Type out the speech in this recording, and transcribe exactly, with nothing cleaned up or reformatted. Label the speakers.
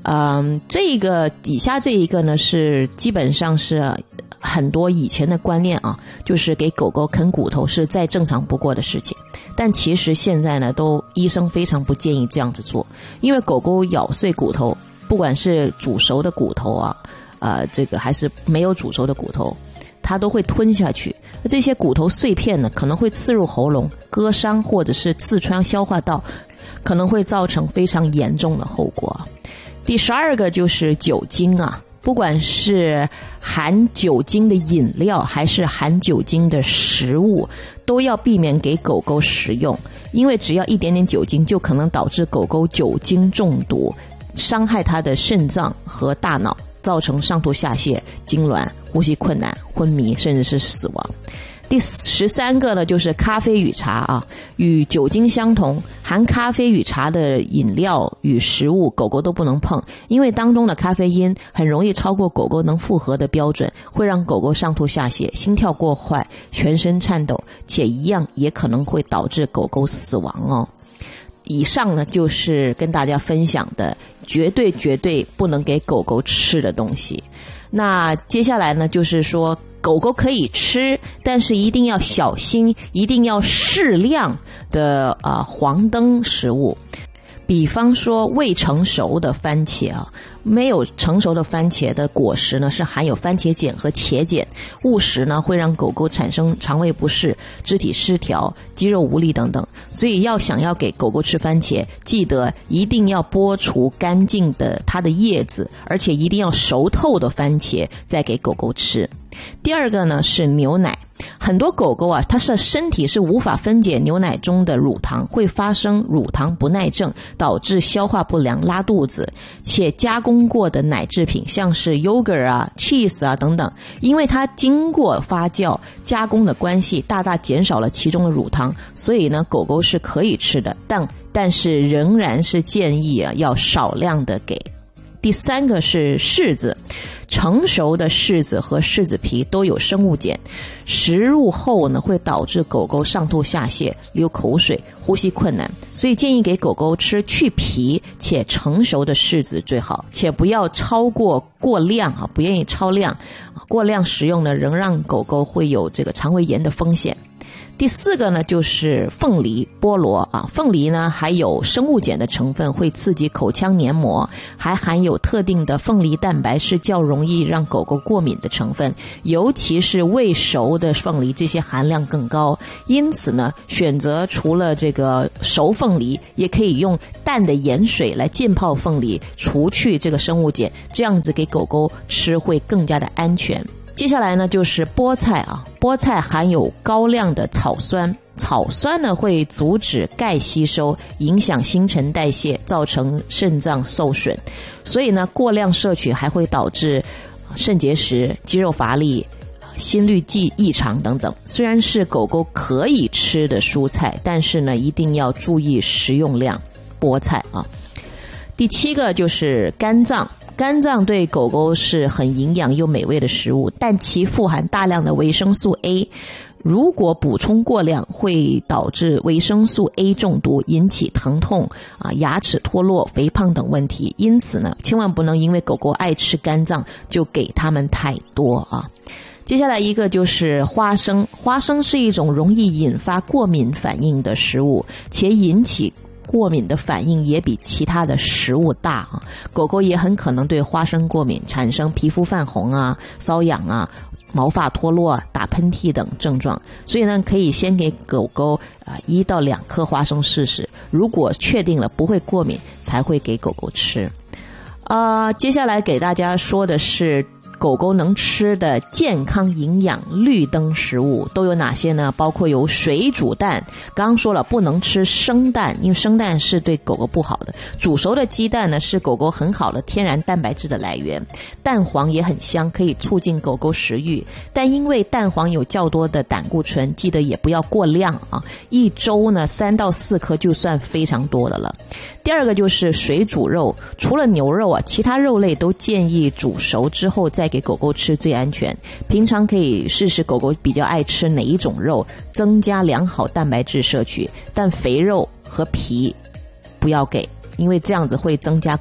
Speaker 1: 嗯，这个底下这一个呢是基本上是很多以前的观念啊，就是给狗狗啃骨头是再正常不过的事情，但其实现在呢都医生非常不建议这样子做，因为狗狗咬碎骨头，不管是煮熟的骨头啊，呃，这个还是没有煮熟的骨头，它都会吞下去。这些骨头碎片呢可能会刺入喉咙，割伤或者是刺穿消化道，可能会造成非常严重的后果。第十二个就是酒精啊，不管是含酒精的饮料还是含酒精的食物，都要避免给狗狗食用，因为只要一点点酒精就可能导致狗狗酒精中毒，伤害它的肾脏和大脑，造成上吐下泻、痉挛、呼吸困难、昏迷，甚至是死亡。第十三个呢，就是咖啡与茶啊，与酒精相同，含咖啡与茶的饮料与食物，狗狗都不能碰，因为当中的咖啡因很容易超过狗狗能负荷的标准，会让狗狗上吐下泻、心跳过快、全身颤抖，且一样也可能会导致狗狗死亡哦。以上呢就是跟大家分享的绝对绝对不能给狗狗吃的东西。那接下来呢就是说狗狗可以吃，但是一定要小心，一定要适量的啊黄灯食物。比方说未成熟的番茄啊，没有成熟的番茄的果实呢是含有番茄碱和茄碱，误食呢会让狗狗产生肠胃不适、肢体失调、肌肉无力等等。所以要想要给狗狗吃番茄，记得一定要剥除干净的它的叶子，而且一定要熟透的番茄再给狗狗吃。第二个呢是牛奶，很多狗狗啊，它是身体是无法分解牛奶中的乳糖，会发生乳糖不耐症，导致消化不良、拉肚子。且加工过的奶制品，像是 yogurt 啊、cheese 啊等等，因为它经过发酵加工的关系，大大减少了其中的乳糖，所以呢，狗狗是可以吃的，但但是仍然是建议啊要少量的给。第三个是柿子，成熟的柿子和柿子皮都有生物碱，食入后呢会导致狗狗上吐下泻、流口水、呼吸困难，所以建议给狗狗吃去皮且成熟的柿子最好，且不要超过过量啊，不愿意超量，过量食用呢仍让狗狗会有这个肠胃炎的风险。第四个呢就是凤梨、菠萝啊，凤梨呢还有生物碱的成分，会刺激口腔黏膜，还含有特定的凤梨蛋白，是较容易让狗狗过敏的成分，尤其是未熟的凤梨，这些含量更高。因此呢，选择除了这个熟凤梨，也可以用淡的盐水来浸泡凤梨，除去这个生物碱，这样子给狗狗吃会更加的安全。接下来呢就是菠菜啊，菠菜含有高量的草酸，草酸呢会阻止钙吸收，影响新陈代谢，造成肾脏受损，所以呢过量摄取还会导致肾结石、肌肉乏力、心律异常等等。虽然是狗狗可以吃的蔬菜，但是呢一定要注意食用量。菠菜啊。第七个就是肝脏，肝脏对狗狗是很营养又美味的食物，但其富含大量的维生素 A， 如果补充过量会导致维生素 A 中毒，引起疼痛啊、牙齿脱落、肥胖等问题。因此呢，千万不能因为狗狗爱吃肝脏就给它们太多啊。接下来一个就是花生，花生是一种容易引发过敏反应的食物，且引起过敏的反应也比其他的食物大啊，狗狗也很可能对花生过敏，产生皮肤泛红啊、瘙痒啊、毛发脱落、打喷嚏等症状。所以呢，可以先给狗狗啊一到两颗花生试试，如果确定了不会过敏，才会给狗狗吃。呃，接下来给大家说的是狗狗能吃的健康营养绿灯食物都有哪些呢？包括有水煮蛋，刚刚说了不能吃生蛋，因为生蛋是对狗狗不好的。煮熟的鸡蛋呢是狗狗很好的天然蛋白质的来源，蛋黄也很香，可以促进狗狗食欲，但因为蛋黄有较多的胆固醇，记得也不要过量啊，一周呢三到四颗就算非常多的了。第二个就是水煮肉，除了牛肉啊，其他肉类都建议煮熟之后再给狗狗吃最安全。平常可以试试狗狗比较爱吃哪一种肉，增加良好蛋白质摄取，但肥肉和皮不要给，因为这样子会增加